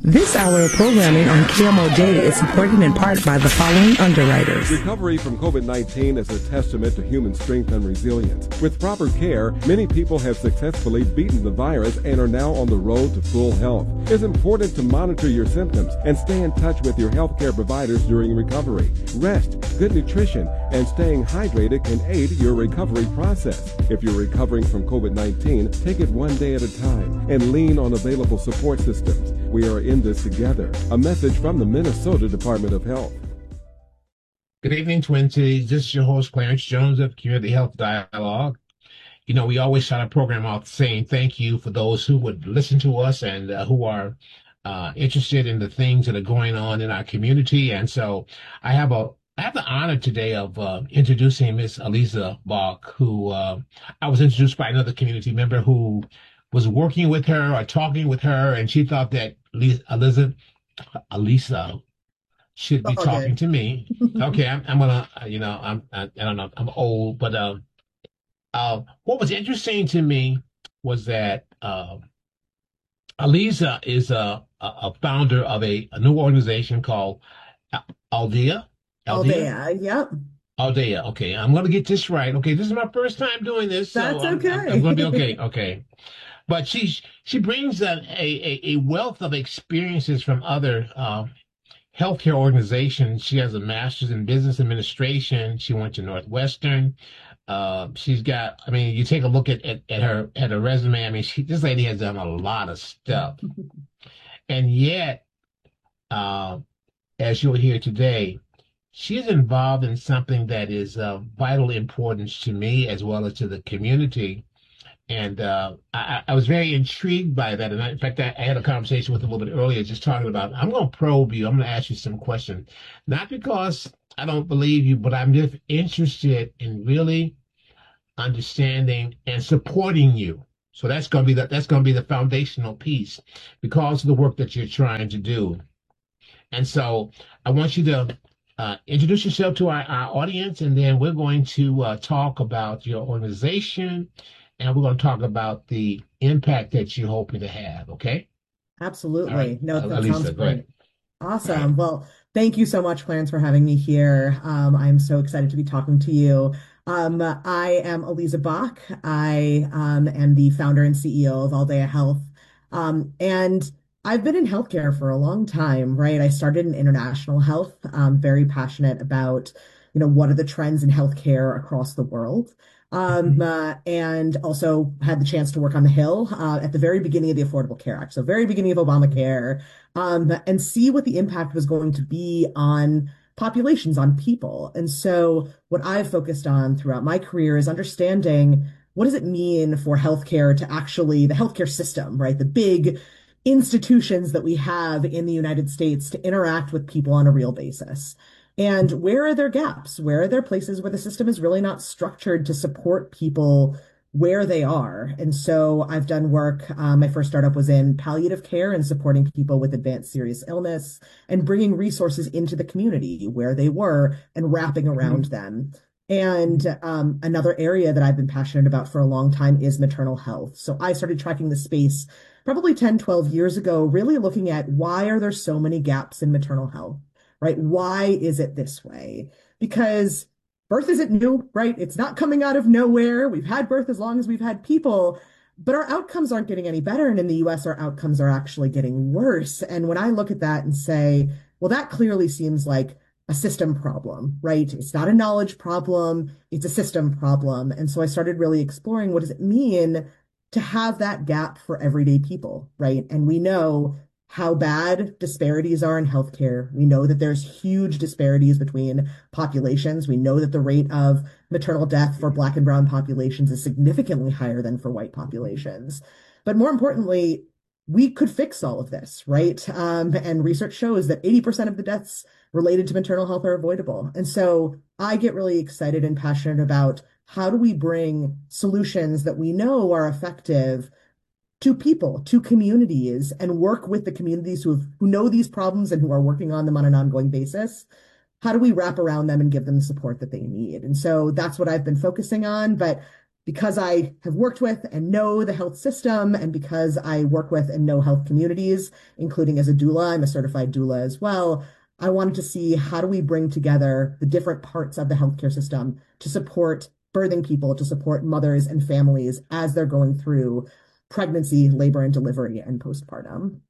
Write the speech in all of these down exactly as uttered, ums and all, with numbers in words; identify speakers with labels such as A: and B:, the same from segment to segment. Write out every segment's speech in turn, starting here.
A: This hour of programming on K M O J is supported in part by the following underwriters.
B: Recovery from COVID nineteen is a testament to human strength and resilience. With proper care, many people have successfully beaten the virus and are now on the road to full health. It's important to monitor your symptoms and stay in touch with your healthcare providers during recovery. Rest, good nutrition, and staying hydrated can aid your recovery process. If you're recovering from COVID nineteen, take it one day at a time and lean on available support systems. We are in this together. A message from the Minnesota Department of Health.
C: Good evening, Twin Cities. This is your host, Clarence Jones of Community Health Dialogue. You know, we always start our program off saying thank you for those who would listen to us and uh, who are uh, interested in the things that are going on in our community. And so I have a I have the honor today of uh, introducing Miss Aliza Bach, who uh, I was introduced by another community member who was working with her or talking with her, and she thought that Aliza, Alisa should be okay. talking to me. Okay, I'm, I'm gonna, you know, I'm, I, I don't know, I'm old, but uh, uh, what was interesting to me was that uh, Aliza is a, a founder of a, a new organization called Aldea.
D: Aldea, yep.
C: Aldea. Okay, I'm gonna get this right. Okay, this is my first time doing this, so
D: that's
C: I'm,
D: okay.
C: I'm, I'm gonna be okay. Okay. But she she brings a, a, a wealth of experiences from other uh, healthcare organizations. She has a master's in business administration. She went to Northwestern. Uh, she's got, I mean, you take a look at, at, at her at her resume. I mean, she, this lady has done a lot of stuff. And yet, uh, as you'll hear today, she's involved in something that is of vital importance to me as well as to the community. And uh, I, I was very intrigued by that. And I, in fact, I, I had a conversation with her a little bit earlier, just talking about, I'm going to probe you. I'm going to ask you some questions, not because I don't believe you, but I'm just interested in really understanding and supporting you. So that's going to be the, that's going to be the foundational piece because of the work that you're trying to do. And so I want you to uh, introduce yourself to our, our audience, and then we're going to uh, talk about your organization. And we're going to talk about the impact that you're hoping to have, okay?
D: Absolutely.
C: Right.
D: No, that
C: Aliza,
D: sounds great. Awesome.
C: Right.
D: Well, thank you so much, Clarence, for having me here. Um, I'm so excited to be talking to you. Um, I am Aliza Bach. I um, am the founder and C E O of Aldea Health. Um, and I've been in healthcare for a long time, right? I started in international health. I'm very passionate about, you know, what are the trends in healthcare across the world. Um, uh, and also had the chance to work on the Hill uh, at the very beginning of the Affordable Care Act, so very beginning of Obamacare, um, and see what the impact was going to be on populations, on people. And so what I've focused on throughout my career is understanding what does it mean for healthcare to actually, the healthcare system, right? The big institutions that we have in the United States to interact with people on a real basis. And where are there gaps? Where are there places where the system is really not structured to support people where they are? And so I've done work. Um, my first startup was in palliative care and supporting people with advanced serious illness and bringing resources into the community where they were and wrapping around mm-hmm. them. And um, another area that I've been passionate about for a long time is maternal health. So I started tracking the space probably ten, twelve years ago, really looking at why are there so many gaps in maternal health? Right? Why is it this way? Because birth isn't new, right? It's not coming out of nowhere. We've had birth as long as we've had people, but our outcomes aren't getting any better. And in the U S, our outcomes are actually getting worse. And when I look at that and say, well, that clearly seems like a system problem, right? It's not a knowledge problem. It's a system problem. And so I started really exploring what does it mean to have that gap for everyday people, right? And we know how bad disparities are in healthcare. We know that there's huge disparities between populations. We know that the rate of maternal death for Black and brown populations is significantly higher than for white populations. But more importantly, we could fix all of this, right? Um, and research shows that eighty percent of the deaths related to maternal health are avoidable. And so I get really excited and passionate about how do we bring solutions that we know are effective to people, to communities, and work with the communities who have, who know these problems and who are working on them on an ongoing basis. How do we wrap around them and give them the support that they need? And so that's what I've been focusing on. But because I have worked with and know the health system, and because I work with and know health communities, including as a doula, I'm a certified doula as well. I wanted to see, how do we bring together the different parts of the healthcare system to support birthing people, to support mothers and families as they're going through pregnancy, labor and delivery, and postpartum.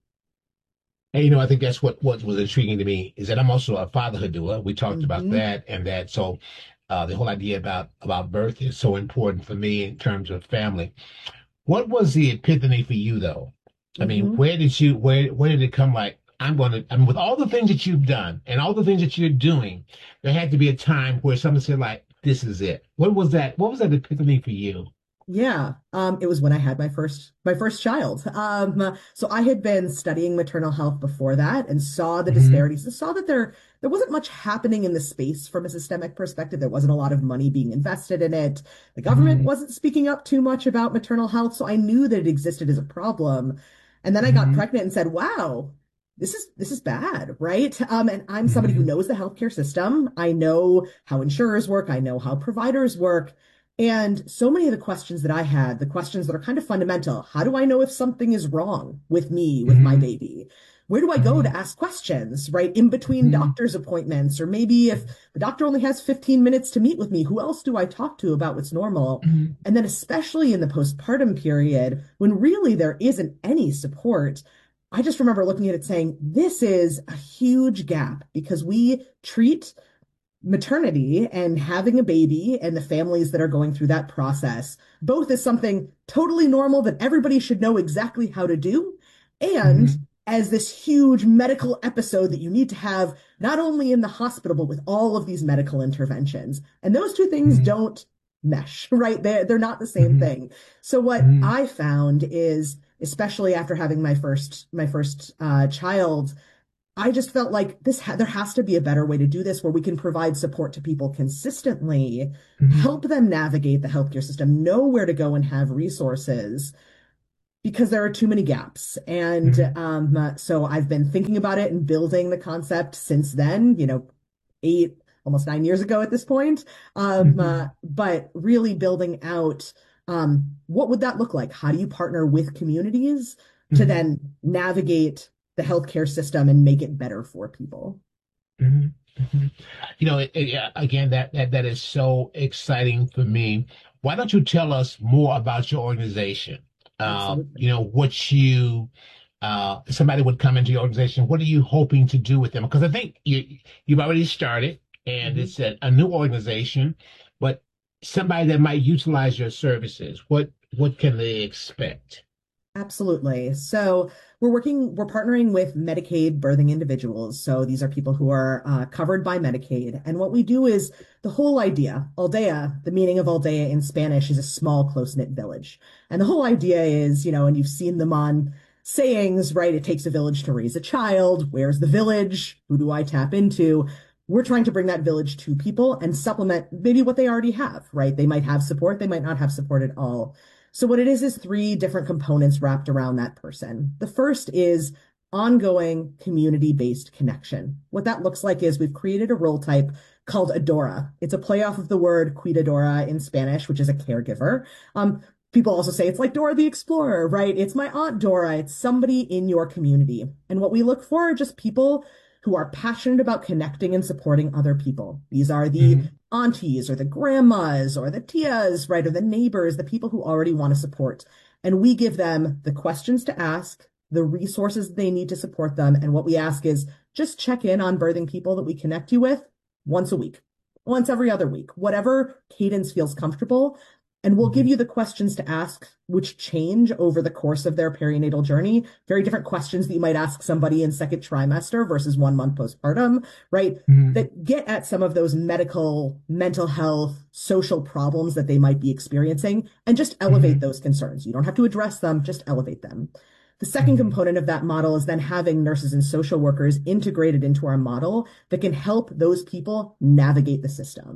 C: And you know, I think that's what what was intriguing to me, is that I'm also a fatherhood doula. We talked about
D: Mm-hmm.
C: that, and that so uh, the whole idea about about birth is so important for me in terms of family. What was the epiphany for you, though? I mean,
D: Mm-hmm.
C: where did you where where did it come? Like, I'm going to. I mean, with all the things that you've done and all the things that you're doing, there had to be a time where someone said, like, "This is it." What was that? What was that epiphany for you?
D: Yeah, um, it was when I had my first my first child. Um, so I had been studying maternal health before that and saw the
C: Hmm.
D: disparities and saw that there there wasn't much happening in the space from a systemic perspective. There wasn't a lot of money being invested in it. The government
C: Hmm.
D: wasn't speaking up too much about maternal health, so I knew that it existed as a problem. And then I got
C: Hmm.
D: pregnant and said, "Wow, this is this is bad, right?" Um, and I'm somebody who
C: Hmm.
D: knows the healthcare system. I know how insurers work. I know how providers work. And so many of the questions that I had, the questions that are kind of fundamental, how do I know if something is wrong with me, with my
C: Hmm.
D: baby? Where do I go
C: Hmm.
D: to ask questions, right? In between
C: Hmm.
D: doctor's appointments, or maybe if the doctor only has fifteen minutes to meet with me, who else do I talk to about what's normal?
C: Hmm.
D: And then, especially in the postpartum period, when really there isn't any support, I just remember looking at it saying, this is a huge gap because we treat maternity and having a baby and the families that are going through that process both as something totally normal that everybody should know exactly how to do, and
C: Hmm.
D: as this huge medical episode that you need to have not only in the hospital but with all of these medical interventions. And those two things
C: Hmm.
D: don't mesh, right? They're, they're not the same
C: Hmm.
D: thing. So what
C: Hmm.
D: I found is, especially after having my first my first uh, child, I just felt like this ha there has to be a better way to do this, where we can provide support to people consistently,
C: Hmm.
D: help them navigate the healthcare system, know where to go and have resources, because there are too many gaps. And
C: Hmm.
D: um, uh, so I've been thinking about it and building the concept since then, you know, eight, almost nine years ago at this point. Um, uh,
C: Hmm.
D: but really building out, um, what would that look like? How do you partner with communities to
C: Hmm.
D: then navigate the healthcare system and make it better for people?
C: Hmm. Hmm. You know, it, it, yeah, again, that, that that is so exciting for me. Why don't you tell us more about your organization? Uh,
D: Absolutely.
C: you know, what you uh, somebody would come into your organization. What are you hoping to do with them? Because I think you you've already started, and
D: Mhm.
C: it's a, a new organization, but somebody that might utilize your services. What what can they expect?
D: Absolutely. So we're working, we're partnering with Medicaid birthing individuals. So these are people who are uh, covered by Medicaid. And what we do is, the whole idea, aldea, the meaning of aldea in Spanish is a small, close-knit village. And the whole idea is, you know, and you've seen them on sayings, right? It takes a village to raise a child. Where's the village? Who do I tap into? We're trying to bring that village to people and supplement maybe what they already have, right? They might have support, they might not have support at all. So what it is is three different components wrapped around that person. The first is ongoing community-based connection. What that looks like is, we've created a role type called Adora. It's a play off of the word cuidadora in Spanish, which is a caregiver. Um, people also say it's like Dora the Explorer, right? It's my Aunt Dora. It's somebody in your community. And what we look for are just people who are passionate about connecting and supporting other people. These are the
C: Hmm.
D: aunties or the grandmas or the tias, right? Or the neighbors, the people who already want to support. And we give them the questions to ask, the resources they need to support them. And what we ask is, just check in on birthing people that we connect you with once a week, once every other week, whatever cadence feels comfortable. And we'll give
C: Hmm.
D: you the questions to ask, which change over the course of their perinatal journey. Very different questions that you might ask somebody in second trimester versus one month postpartum, right?
C: Hmm.
D: That get at some of those medical, mental health, social problems that they might be experiencing, and just elevate
C: Hmm.
D: those concerns. You don't have to address them, just elevate them. The second
C: Hmm.
D: component of that model is then having nurses and social workers integrated into our model that can help those people navigate the system.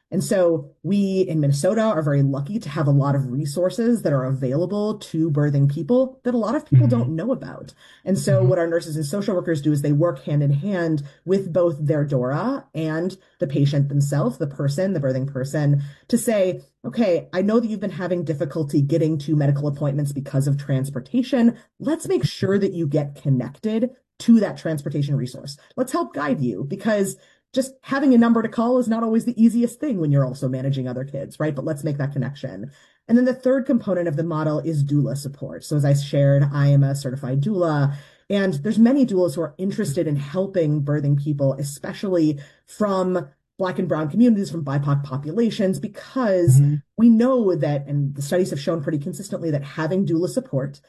D: And so we in Minnesota are very lucky to have a lot of resources that are available to birthing people that a lot of people mm-hmm. don't know about. And so mm-hmm. what our nurses and social workers do is they work hand in hand with both their doula and the patient themselves, the person, the birthing person, to say, okay, I know that you've been having difficulty getting to medical appointments because of transportation. Let's make sure that you get connected to that transportation resource. Let's help guide you, because just having a number to call is not always the easiest thing when you're also managing other kids, right? But let's make that connection. And then the third component of the model is doula support. So as I shared, I am a certified doula, and there's many doulas who are interested in helping birthing people, especially from Black and brown communities, from B I P O C populations, because mm-hmm. we know that, and the studies have shown pretty consistently, that having doula support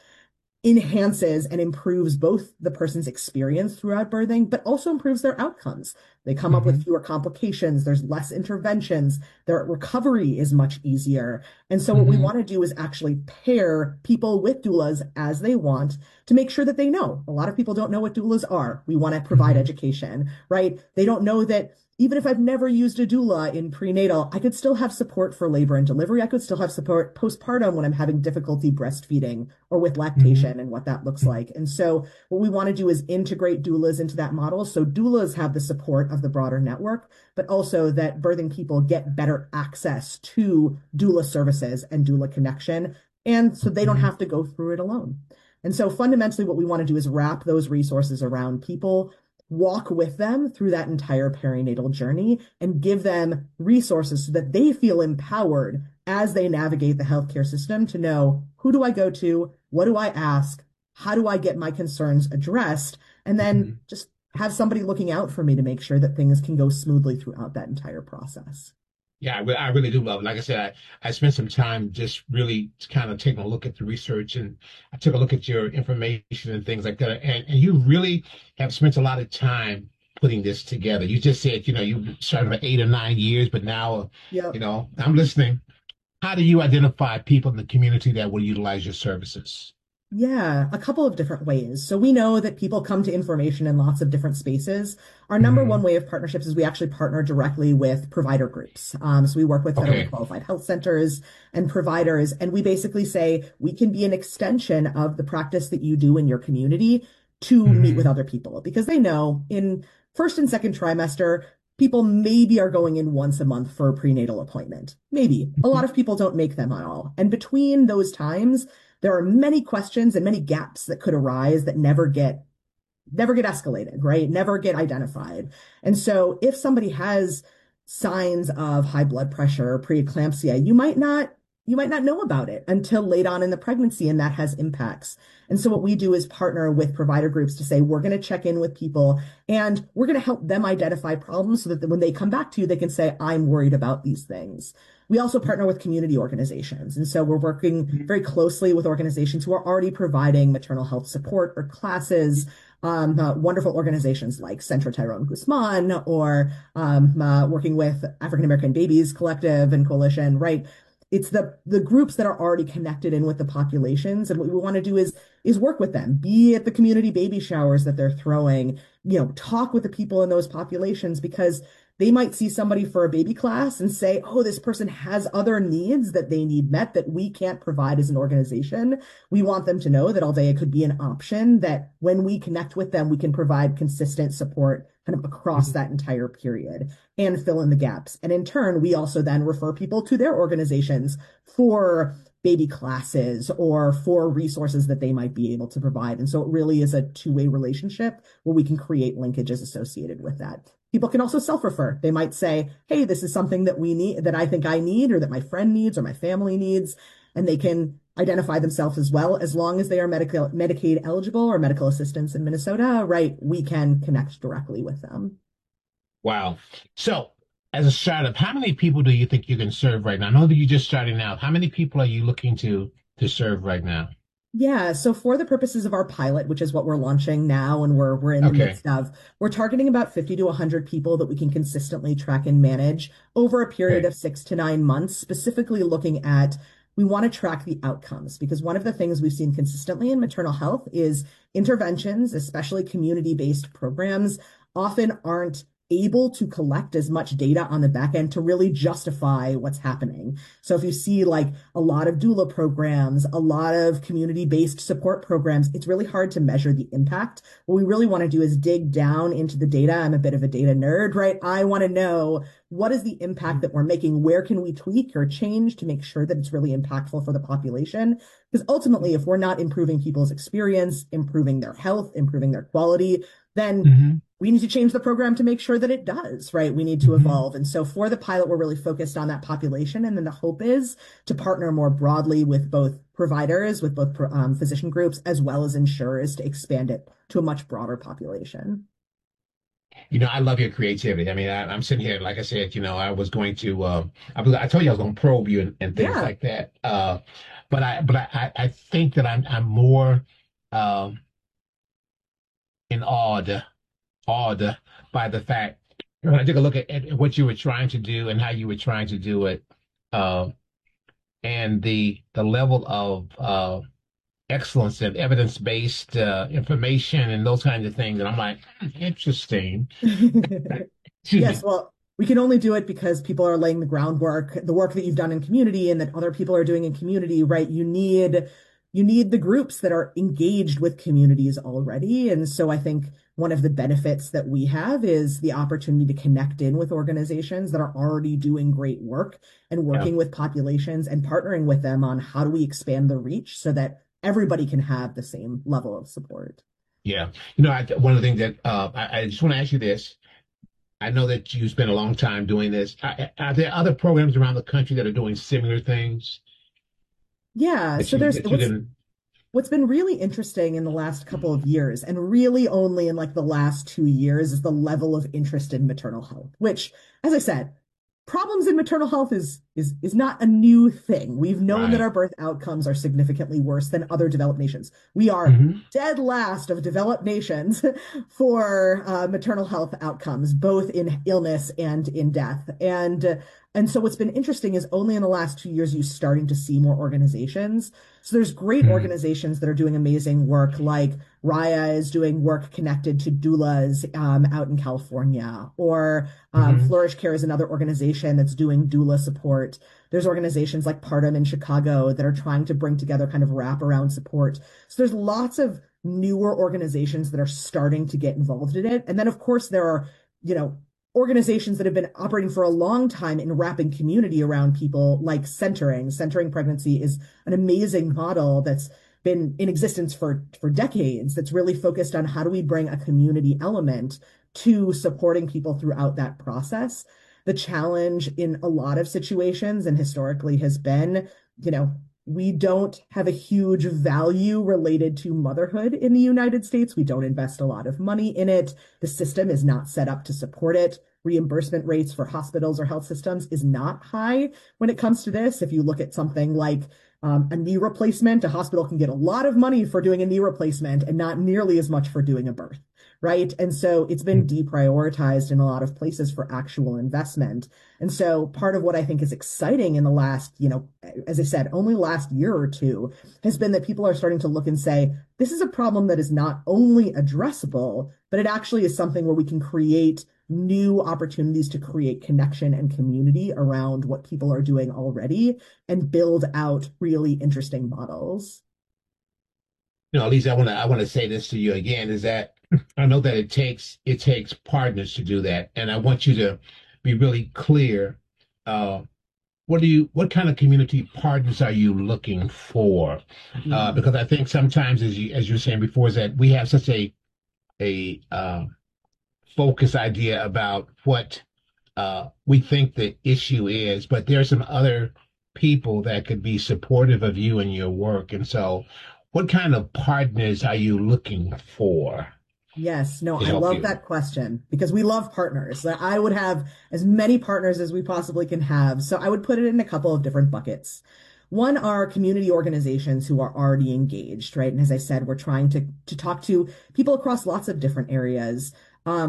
D: enhances and improves both the person's experience throughout birthing, but also improves their outcomes. They come mm-hmm. up with fewer complications. There's less interventions. Their recovery is much easier. And so mm-hmm. what we want to do is actually pair people with doulas as they want, to make sure that they know. A lot of people don't know what doulas are. We want to provide mm-hmm. education, right? They don't know that even if I've never used a doula in prenatal, I could still have support for labor and delivery. I could still have support postpartum when I'm having difficulty breastfeeding or with lactation mm-hmm. and what that looks like. And so what we want to do is integrate doulas into that model. So doulas have the support of the broader network, but also that birthing people get better access to doula services and doula connection. And so they don't have to go through it alone. And so fundamentally what we want to do is wrap those resources around people, walk with them through that entire perinatal journey, and give them resources so that they feel empowered as they navigate the healthcare system to know, who do I go to? What do I ask? How do I get my concerns addressed? And then mm-hmm. just have somebody looking out for me to make sure that things can go smoothly throughout that entire process.
C: Yeah, I, re- I really do love it. Like I said, I, I spent some time just really kind of taking a look at the research, and I took a look at your information and things like that. And, and you really have spent a lot of time putting this together. You just said, you know, you started about eight or nine years, but now, yep. you know, I'm listening. How do you identify people in the community that will utilize your services?
D: Yeah, a couple of different ways. So we know that people come to information in lots of different spaces. Our number mm-hmm. one way of partnerships is we actually partner directly with provider groups. Um, so we work with federally okay. qualified health centers and providers, and we basically say we can be an extension of the practice that you do in your community to mm-hmm. meet with other people, because they know in first and second trimester, people maybe are going in once a month for a prenatal appointment. Maybe. A lot of people don't make them at all. And between those times, there are many questions and many gaps that could arise that never get never get escalated, right? Never get identified. And so if somebody has signs of high blood pressure or preeclampsia, you might not you might not know about it until late on in the pregnancy, and that has impacts. And so what we do is partner with provider groups to say, we're going to check in with people and we're going to help them identify problems so that when they come back to you, they can say, I'm worried about these things. We also partner with community organizations. And so we're working very closely with organizations who are already providing maternal health support or classes, um, uh, wonderful organizations like Centro Tyrone Guzman, or um, uh, working with African American Babies Collective and Coalition, right? It's the the groups that are already connected in with the populations. And what we want to do is is work with them, be at the community baby showers that they're throwing, you know, talk with the people in those populations, because they might see somebody for a baby class and say, oh, this person has other needs that they need met that we can't provide as an organization. We want them to know that Aldea could be an option, that when we connect with them, we can provide consistent support kind of across mm-hmm. that entire period and fill in the gaps. And in turn, we also then refer people to their organizations for baby classes or for resources that they might be able to provide. And so it really is a two-way relationship where we can create linkages associated with that. People can also self-refer. They might say, hey, this is something that we need, that I think I need, or that my friend needs, or my family needs. And they can identify themselves as well. As long as they are medical, Medicaid eligible or medical assistance in Minnesota, right, we can connect directly with them.
C: Wow. So as a startup, how many people do you think you can serve right now? I know that you're just starting out. How many people are you looking to to serve right now?
D: Yeah, so for the purposes of our pilot, which is what we're launching now and we're we're in the
C: okay.
D: midst of, we're targeting about fifty to one hundred people that we can consistently track and manage over a period okay. of six to nine months, specifically looking at, we want to track the outcomes, because one of the things we've seen consistently in maternal health is interventions, especially community-based programs, often aren't able to collect as much data on the back end to really justify what's happening. So if you see like a lot of doula programs, a lot of community-based support programs, it's really hard to measure the impact. What we really want to do is dig down into the data. I'm a bit of a data nerd, right? I want to know, what is the impact that we're making? Where can we tweak or change to make sure that it's really impactful for the population? Because ultimately, if we're not improving people's experience, improving their health, improving their quality, then mm-hmm. we need to change the program to make sure that it does, right? We need to mm-hmm. evolve. And so for the pilot, we're really focused on that population. And then the hope is to partner more broadly with both providers, with both um, physician groups, as well as insurers to expand it to a much broader population.
C: You know, I love your creativity. I mean, I, I'm sitting here, like I said, you know, I was going to, uh, I, was, I told you I was going to probe you and, and things yeah. like that. Uh, but I, but I, I think that I'm, I'm more, um, in awed, awed by the fact when I took a look at, at what you were trying to do and how you were trying to do it, uh, and the the level of uh, excellence and evidence-based uh, information and those kinds of things. And I'm like, hmm, interesting.
D: Yes, well, we can only do it because people are laying the groundwork, the work that you've done in community and that other people are doing in community, right? You need You need the groups that are engaged with communities already. And so I think one of the benefits that we have is the opportunity to connect in with organizations that are already doing great work and working yeah. with populations and partnering with them on how do we expand the reach so that everybody can have the same level of support.
C: Yeah. You know, I, one of the things that uh, I, I just want to ask you this. I know that you spent a long time doing this. Are, are there other programs around the country that are doing similar things?
D: Yeah, so
C: you,
D: there's what's,
C: can...
D: what's been really interesting in the last couple of years, and really only in like the last two years, is the level of interest in maternal health, which, as I said, problems in maternal health is is is not a new thing. We've known right. that our birth outcomes are significantly worse than other developed nations. We are mm-hmm. dead last of developed nations for uh, maternal health outcomes, both in illness and in death. And uh, And so what's been interesting is only in the last two years, you're starting to see more organizations. So there's great mm-hmm. organizations that are doing amazing work, like Raya is doing work connected to doulas um, out in California, or um, mm-hmm. Flourish Care is another organization that's doing doula support. There's organizations like Partum in Chicago that are trying to bring together kind of wraparound support. So there's lots of newer organizations that are starting to get involved in it. And then, of course, there are, you know, organizations that have been operating for a long time in wrapping community around people, like Centering. Centering Pregnancy is an amazing model that's been in existence for, for decades, that's really focused on how do we bring a community element to supporting people throughout that process. The challenge in a lot of situations and historically has been, you know, we don't have a huge value related to motherhood in the United States. We don't invest a lot of money in it. The system is not set up to support it. Reimbursement rates for hospitals or health systems is not high when it comes to this. If you look at something like um, a knee replacement, a hospital can get a lot of money for doing a knee replacement and not nearly as much for doing a birth, right? And so it's been deprioritized in a lot of places for actual investment. And so part of what I think is exciting in the last, you know, as I said, only last year or two has been that people are starting to look and say, this is a problem that is not only addressable, but it actually is something where we can create new opportunities to create connection and community around what people are doing already and build out really interesting models.
C: You know, Lisa, I want to I want to say this to you again, is that I know that it takes it takes partners to do that, and I want you to be really clear. Uh, what do you what kind of community partners are you looking for? Mm-hmm. Uh, because I think sometimes, as you as you were saying before, is that we have such a a uh, focus idea about what uh, we think the issue is, but there are some other people that could be supportive of you and your work. And so what kind of partners are you looking for?
D: Yes, no, I love you? that question because we love partners. I would have as many partners as we possibly can have. So I would put it in a couple of different buckets. One are community organizations who are already engaged, right? And as I said, we're trying to, to talk to people across lots of different areas. Um,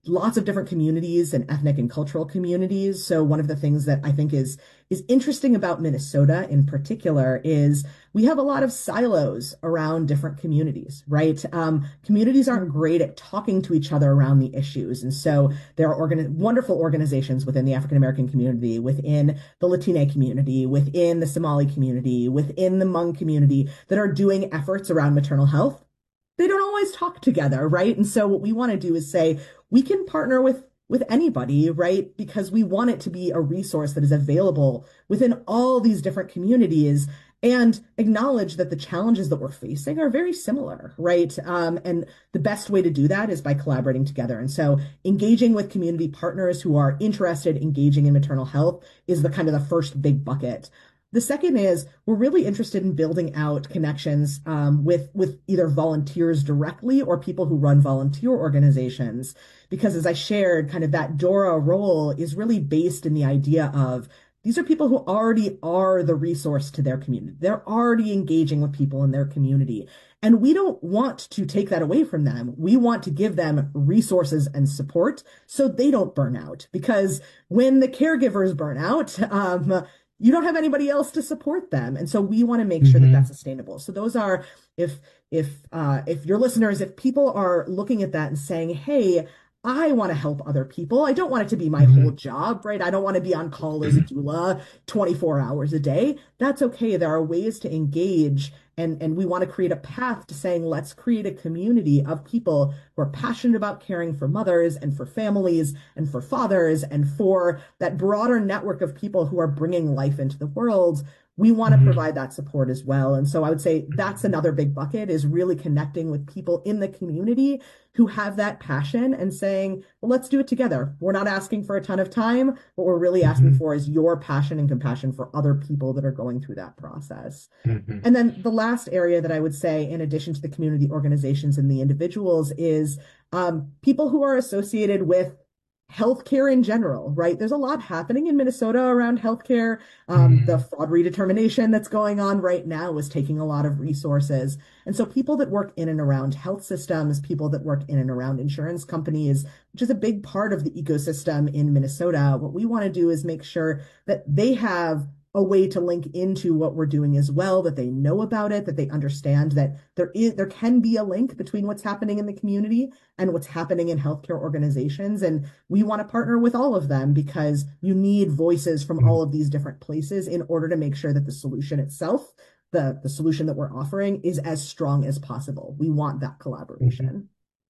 D: lots of different communities and ethnic and cultural communities. So one of the things that I think is is interesting about Minnesota in particular is we have a lot of silos around different communities, right? Um, communities aren't great at talking to each other around the issues. And so there are organi- wonderful organizations within the African American community, within the Latina community, within the Somali community, within the Hmong community that are doing efforts around maternal health. They don't always talk together, right? And so what we want to do is say, we can partner with with anybody, right? Because we want it to be a resource that is available within all these different communities and acknowledge that the challenges that we're facing are very similar, right? Um, and the best way to do that is by collaborating together. And so engaging with community partners who are interested, engaging in maternal health is the kind of the first big bucket. The second is we're really interested in building out connections um, with, with either volunteers directly or people who run volunteer organizations. Because as I shared, kind of that DORA role is really based in the idea of these are people who already are the resource to their community. They're already engaging with people in their community. And we don't want to take that away from them. We want to give them resources and support so they don't burn out. Because when the caregivers burn out, um, you don't have anybody else to support them. And so we want to make sure
C: Mm-hmm.
D: that that's sustainable. So those are, if, if, uh, if your listeners, if people are looking at that and saying, hey, I want to help other people. I don't want it to be my
C: Mm-hmm.
D: whole job, right? I don't want to be on call as a doula twenty-four hours a day. That's okay. There are ways to engage. And, and we want to create a path to saying, let's create a community of people who are passionate about caring for mothers and for families and for fathers and for that broader network of people who are bringing life into the world. We want to
C: Mm-hmm.
D: provide that support as well. And so I would say that's another big bucket is really connecting with people in the community who have that passion and saying, well, let's do it together. We're not asking for a ton of time. What we're really asking
C: Mm-hmm.
D: for is your passion and compassion for other people that are going through that process.
C: Mm-hmm.
D: And then the last area that I would say, in addition to the community organizations and the individuals, is um, people who are associated with healthcare in general, right? There's a lot happening in Minnesota around healthcare. Um,
C: Mm-hmm.
D: the fraud redetermination that's going on right now is taking a lot of resources. And so people that work in and around health systems, people that work in and around insurance companies, which is a big part of the ecosystem in Minnesota, what we want to do is make sure that they have a way to link into what we're doing as well, that they know about it, that they understand that there is there can be a link between what's happening in the community and what's happening in healthcare organizations. And we want to partner with all of them because you need voices from all of these different places in order to make sure that the solution itself, the, the solution that we're offering, is as strong as possible. We want that collaboration.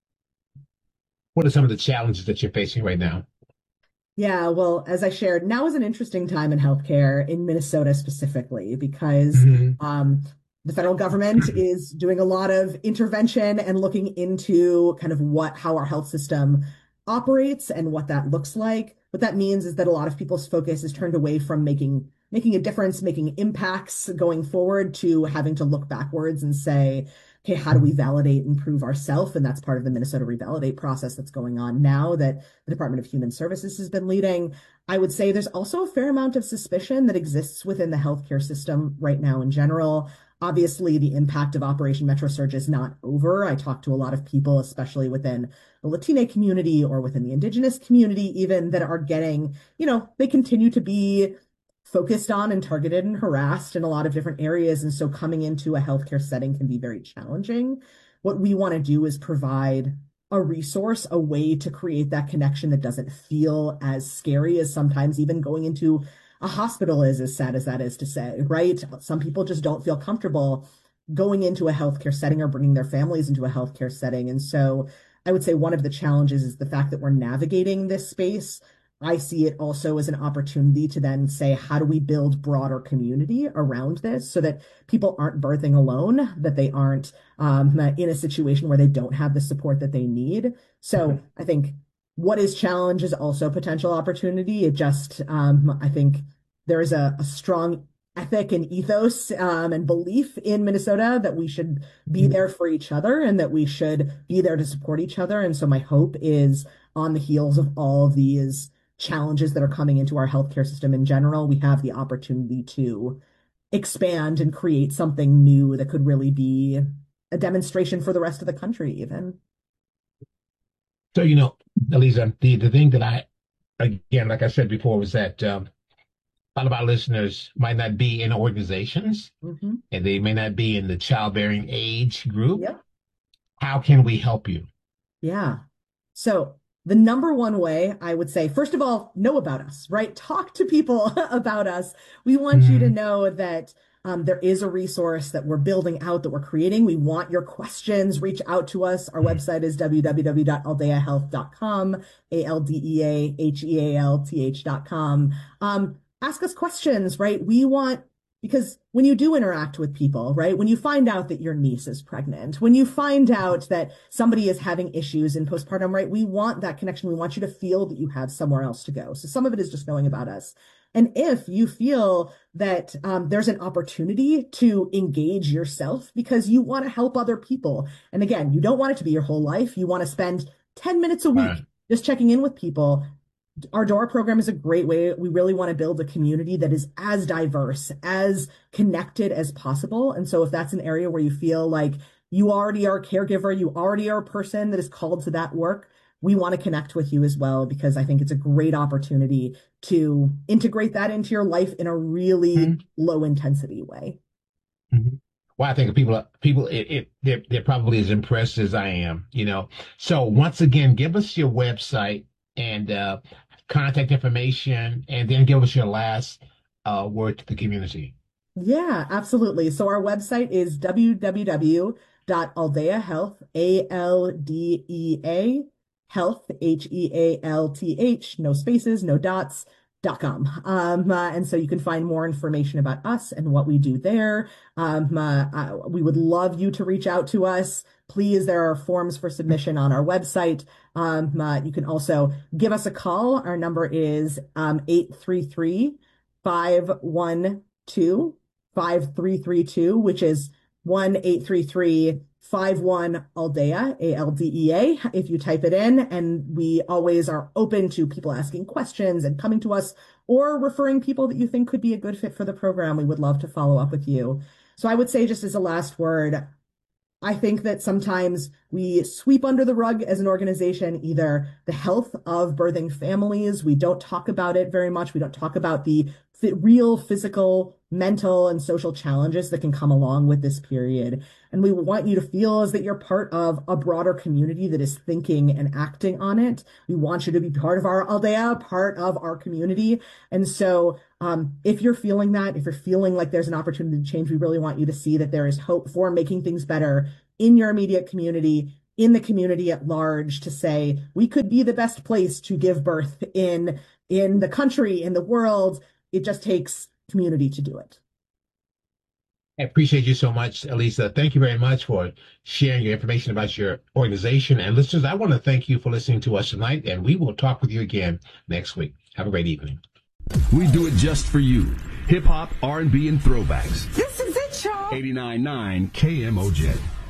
C: What are some of the challenges that you're facing right now?
D: Yeah, well, as I shared, now is an interesting time in healthcare in Minnesota specifically because
C: Mm-hmm.
D: um, the federal government is doing a lot of intervention and looking into kind of what how our health system operates and what that looks like. What that means is that a lot of people's focus is turned away from making making a difference, making impacts going forward to having to look backwards and say, okay, how do we validate and prove ourselves? And that's part of the Minnesota Revalidate process that's going on now that the Department of Human Services has been leading. I would say there's also a fair amount of suspicion that exists within the healthcare system right now in general. Obviously, the impact of Operation Metro Surge is not over. I talk to a lot of people, especially within the Latina community or within the Indigenous community, even that are getting, you know, they continue to be focused on and targeted and harassed in a lot of different areas. And so coming into a healthcare setting can be very challenging. What we want to do is provide a resource, a way to create that connection that doesn't feel as scary as sometimes even going into a hospital is, as sad as that is to say, right? Some people just don't feel comfortable going into a healthcare setting or bringing their families into a healthcare setting. And so I would say one of the challenges is the fact that we're navigating this space. I see it also as an opportunity to then say, how do we build broader community around this so that people aren't birthing alone, that they aren't um, in a situation where they don't have the support that they need. So mm-hmm. I think what is challenge is also potential opportunity. It just, um, I think there is a, a strong ethic and ethos um, and belief in Minnesota that we should be there for each other and that we should be there to support each other. And so my hope is on the heels of all of these challenges that are coming into our healthcare system in general, we have the opportunity to expand and create something new that could really be a demonstration for the rest of the country even.
C: So, you know, Elisa, the, the thing that I, again, like I said before, was that um, a lot of our listeners might not be in organizations, mm-hmm. and they may not be in the childbearing age group.
D: Yep.
C: How can we help you?
D: Yeah. So the number one way I would say, first of all, know about us, right? Talk to people about us. We want mm-hmm. you to know that um, there is a resource that we're building out, that we're creating. We want your questions. Reach out to us. Our mm-hmm. website is w w w dot aldea health dot com, A L D E A H E A L T H dot com. Um, ask us questions, right? We want Because when you do interact with people, right, when you find out that your niece is pregnant, when you find out that somebody is having issues in postpartum, right, we want that connection. We want you to feel that you have somewhere else to go. So some of it is just knowing about us. And if you feel that um, there's an opportunity to engage yourself because you want to help other people, and again, you don't want it to be your whole life. You want to spend ten minutes a week right. just checking in with people. Our D O R A program is a great way. We really want to build a community that is as diverse, as connected as possible. And so if that's an area where you feel like you already are a caregiver, you already are a person that is called to that work, we want to connect with you as well, because I think it's a great opportunity to integrate that into your life in a really mm-hmm. low intensity way.
C: Mm-hmm. Well, I think people, people, it, it, they're, they're probably as impressed as I am, you know. So once again, give us your website and uh, contact information, and then give us your last uh, word to the community.
D: Yeah, absolutely. So our website is w w w dot aldea health, A L D E A, health, H E A L T H, no spaces, no dots, dot com. Um, uh, and so you can find more information about us and what we do there. Um, uh, uh, we would love you to reach out to us. Please, there are forms for submission on our website. Um, uh, you can also give us a call. Our number is um, eight three three, five one two, five three three two, which is one eight three three, five one Aldea, A L D E A, if you type it in. And we always are open to people asking questions and coming to us, or referring people that you think could be a good fit for the program. We would love to follow up with you. So I would say, just as a last word, I think that sometimes we sweep under the rug as an organization either the health of birthing families. We don't talk about it very much. We don't talk about the real physical, mental, and social challenges that can come along with this period. And we want you to feel as that you're part of a broader community that is thinking and acting on it. We want you to be part of our Aldea, part of our community. And so um, if you're feeling that, if you're feeling like there's an opportunity to change, we really want you to see that there is hope for making things better in your immediate community, in the community at large, to say we could be the best place to give birth in, in the country, in the world. It just takes community to do it.
C: I appreciate you so much, Elisa. Thank you very much for sharing your information about your organization. And listeners, I want to thank you for listening to us tonight, and we will talk with you again next week. Have a great evening.
E: We do it just for you. Hip hop, R and B, and throwbacks.
F: This is it, y'all.
E: eighty-nine point nine K M O J.